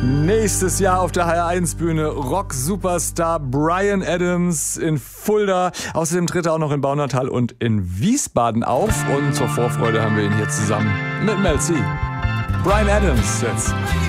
Nächstes Jahr auf der HR1-Bühne Rock-Superstar Bryan Adams in Fulda. Außerdem tritt er auch noch in Baunatal und in Wiesbaden auf. Und zur Vorfreude haben wir ihn hier zusammen mit Mel C. Bryan Adams jetzt.